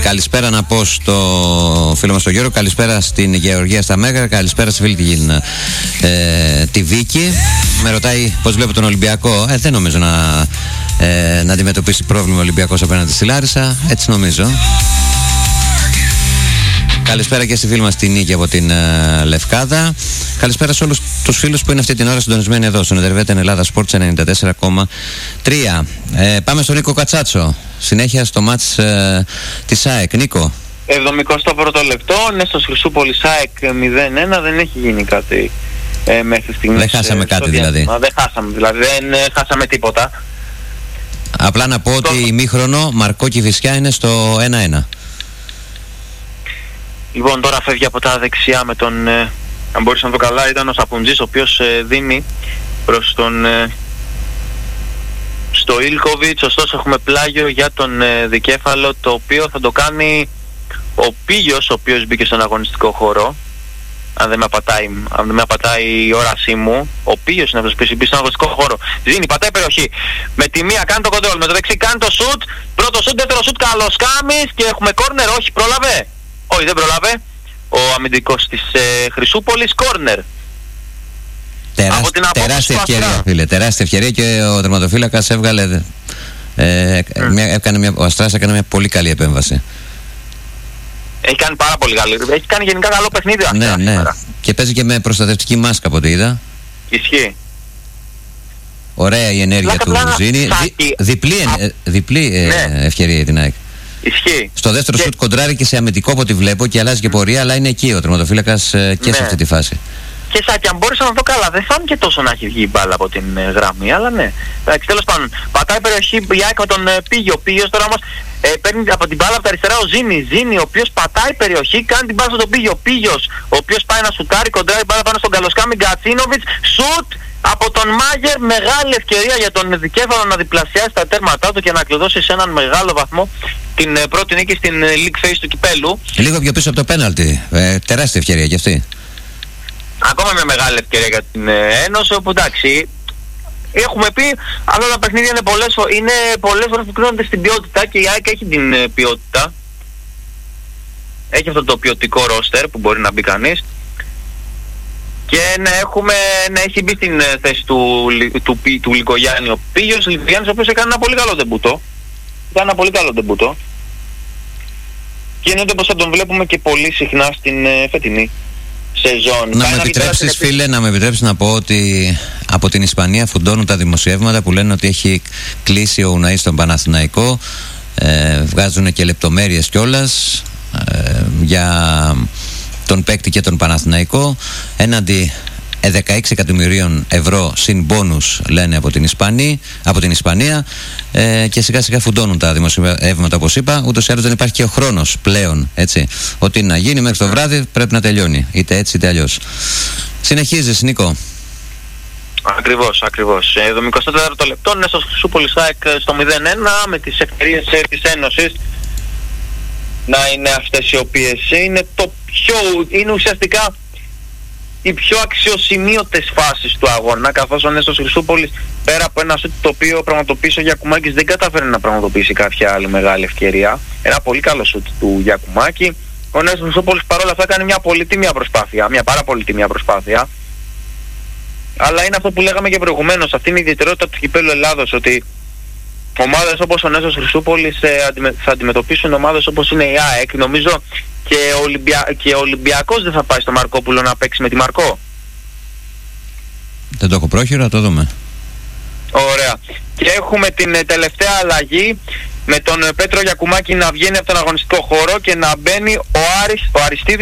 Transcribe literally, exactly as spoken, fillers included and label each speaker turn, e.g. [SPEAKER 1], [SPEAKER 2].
[SPEAKER 1] καλησπέρα να πω στο φίλο μας τον Γιώργο, καλησπέρα στην Γεωργία στα Μέγαρα, καλησπέρα στη φίλη την ε, τη Βίκη. Με ρωτάει πώς βλέπω τον Ολυμπιακό. Ε, δεν νομίζω να, ε, να αντιμετωπίσει πρόβλημα ο Ολυμπιακός απέναντι στη Λάρισα, έτσι νομίζω. Καλησπέρα και στη φίλη μας την Νίκη από την uh, Λευκάδα. Καλησπέρα σε όλους τους φίλους που είναι αυτή την ώρα συντονισμένοι εδώ στον Εντερβέτεν Ελλάδα Sports ενενήντα τέσσερα κόμμα τρία. Ε, πάμε στον Νίκο Κατσάτσο. Συνέχεια στο μάτς ε, της ΑΕΚ. Νίκο.
[SPEAKER 2] εβδομηκοστό πρώτο λεπτό, Νέστος Χρυσούπολης ΑΕΚ μηδέν ένα, δεν έχει γίνει κάτι ε, μέχρι στιγμής.
[SPEAKER 1] Δεν χάσαμε
[SPEAKER 2] ε,
[SPEAKER 1] κάτι δηλαδή.
[SPEAKER 2] Δεν χάσαμε, δηλαδή δεν ε, χάσαμε τίποτα.
[SPEAKER 1] Απλά να πω το... ότι ημίχρονο Μαρκό Κηφισιά είναι στο ένα ένα.
[SPEAKER 2] Λοιπόν, τώρα φεύγει από τα δεξιά με τον, ε, αν μπορείς να το καλά, ήταν ο Σαπουτζής, ο οποίος ε, δίνει προς τον ε, στο Ήλκοβιτς. Ωστόσο έχουμε πλάγιο για τον ε, δικέφαλο, το οποίο θα το κάνει ο Πίγιος, ο οποίος μπήκε στον αγωνιστικό χώρο. Αν δεν με απατάει, αν δεν με απατάει η όρασή μου, ο Πίγιος είναι αυτός που μπήκε στον αγωνιστικό χώρο. Ζήνει, πατάει περιοχή. Με τη μία κάνει το κοντρόλ, με το δεξί κάνει το σουτ. Πρώτο σουτ, δεύτερο σουτ, Καλοσκάμης και έχουμε κόρνερ. Όχι, πρόλαβε. Όχι, δεν προλάβε. Ο αμυντικός της ε, Χρυσούπολης, κόρνερ.
[SPEAKER 1] Τεράσ, τεράστια ευκαιρία, φίλε. Τεράστια ευκαιρία και ο τερματοφύλακας έβγαλε. Ε, mm. μια, έκανε μια, ο Αστράς έκανε μια πολύ καλή επέμβαση.
[SPEAKER 2] Έχει κάνει πάρα πολύ καλή. Έχει κάνει γενικά καλό παιχνίδι.
[SPEAKER 1] Ναι, ναι. Σήμερα. Και παίζει και με προστατευτική μάσκα από ό,τι είδα.
[SPEAKER 2] Ισχύει.
[SPEAKER 1] Ωραία η ενέργεια Λάκα, του πλάνα, Ζήνη. Δι, διπλή ε, διπλή ε, ναι. ευκαιρία για την ΑΕΚ.
[SPEAKER 2] Ισχύει.
[SPEAKER 1] Στο δεύτερο και... σουτ κοντράρει και σε αμυντικό από ό,τι βλέπω και αλλάζει και πορεία, αλλά είναι εκεί ο τερματοφύλακας ε, και ναι. σε αυτή τη φάση. Και
[SPEAKER 2] Σάκη, αν μπορούσα να το καλά, δεν φάνηκε τόσο να έχει βγει η μπάλα από την ε, γραμμή, αλλά ναι. Εντάξει, τέλος πάντων, πατάει περιοχή η ΑΕΚ με τον ε, Πίγιο. Ο Πίγιος τώρα όμως ε, παίρνει από την μπάλα από τα αριστερά ο Ζήνη. Ζήνη, ο οποίος πατάει περιοχή, κάνει την μπάλα στον Πίγιο. Ο Πίγιος, ο οποίος πάει να σουτάρει, κοντράρει μπάλα πάνω στον Καλοσκάμι Γκατσίνοβιτς. Σουτ από τον Μάγερ, μεγάλη ευκαιρία για τον δικέφαλο να διπλασιάσει τα τέρματά του και να κλειδώσει σε έναν μεγάλο βαθμό την ε, πρώτη νίκη στην ε, League Phase του κυπέλου.
[SPEAKER 1] Λίγο πιο πίσω από το πέναλτι. Ε, τεράστια ευκαιρία κι αυτή.
[SPEAKER 2] Ακόμα μια μεγάλη ευκαιρία για την ε, Ένωση, όπου εντάξει, έχουμε πει, αλλά τα παιχνίδια είναι πολλές, είναι πολλές φορές που κρίνονται στην ποιότητα και η ΑΕΚ έχει την ε, ποιότητα. Έχει αυτό το ποιοτικό ρόστερ που μπορεί να μπει κανείς. Και να, έχουμε, να έχει μπει στην ε, θέση του, του, του, του Λικογιάννη ο Πίγιος, ο Λικογιάννης ο οποίος έκανε ένα πολύ καλό ντεμπούτο. Ήταν ένα πολύ καλό ντεμπούτο. Και είναι όπως θα τον βλέπουμε και πολύ συχνά στην ε, φετινή σεζόν.
[SPEAKER 1] Να με επιτρέψεις φίλε, να με επιτρέψεις να πω ότι από την Ισπανία φουντώνουν τα δημοσιεύματα που λένε ότι έχει κλείσει ο Ουναΐ στον Παναθηναϊκό. Ε, βγάζουν και λεπτομέρειες κιόλας ε, για τον παίκτη και τον Παναθηναϊκό έναντι δεκαέξι εκατομμυρίων ευρώ συν μπόνους, λένε από την Ισπανία, από την Ισπανία ε, και σιγά σιγά φουντώνουν τα δημοσιεύματα όπως είπα. Ούτως ή άλλως δεν υπάρχει και ο χρόνος πλέον, έτσι. Ό,τι να γίνει μέχρι το βράδυ πρέπει να τελειώνει, είτε έτσι είτε αλλιώς. Συνεχίζεις, Νίκο.
[SPEAKER 2] Ακριβώς, ακριβώς. εβδομηκοστό τέταρτο λεπτό, Νέστος Χρυσούπολης ΑΕΚ στο μηδέν ένα με τις ευκαιρίες της Ένωσης να είναι αυτές οι οποίες είναι το πιο, είναι ουσιαστικά οι πιο αξιοσημείωτες φάσεις του αγώνα, καθώς ο Νέστος Χρυσούπολης πέρα από ένα σουτ το οποίο πραγματοποίησε ο Γιακουμάκης δεν καταφέρει να πραγματοποιήσει κάποια άλλη μεγάλη ευκαιρία. Ένα πολύ καλό σουτ του Γιακουμάκη. Ο Νέστος Χρυσούπολης παρόλα αυτά κάνει μια πολύ τίμια προσπάθεια, μια πάρα πολύ τίμια προσπάθεια. Αλλά είναι αυτό που λέγαμε και προηγουμένως, αυτή είναι η ιδιαιτερότητα του κυπέλλου Ελλάδος, ότι ομάδες όπως ο Νέστος Χρυσούπολης ε, αντιμε, θα αντιμετωπίσουν ομάδες όπως είναι η ΑΕΚ. Νομίζω και ο, Ολυμπια... και ο Ολυμπιακός δεν θα πάει στο Μαρκόπουλο να παίξει με τη Μαρκό.
[SPEAKER 1] Δεν το έχω πρόχειρο, να το δούμε.
[SPEAKER 2] Ωραία. Και έχουμε την ε, τελευταία αλλαγή με τον ε, Πέτρο Γιακουμάκη να βγαίνει από τον αγωνιστικό χώρο και να μπαίνει ο Άρης, ο Αριστίδης